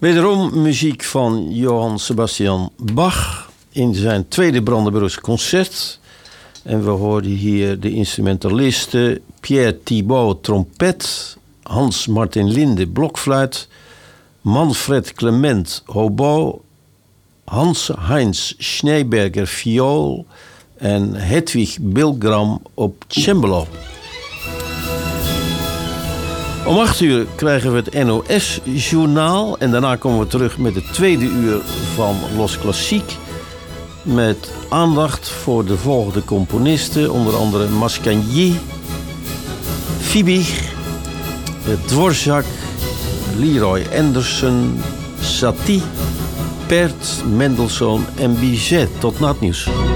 Wederom muziek van Johann Sebastian Bach in zijn tweede Brandenburgse concert. En we hoorden hier de instrumentalisten Pierre Thibaut trompet, Hans-Martin Linde blokfluit, Manfred Clement hobo, Hans-Heinz Schneeberger viool en Hedwig Bilgram op cembalo. Om 8:00 krijgen we het NOS-journaal en daarna komen we terug met het tweede uur van Los Klassiek. Met aandacht voor de volgende componisten, onder andere Mascagni, Fiebig, Dvorak, Leroy Anderson, Satie, Pärt, Mendelssohn en Bizet. Tot na het nieuws.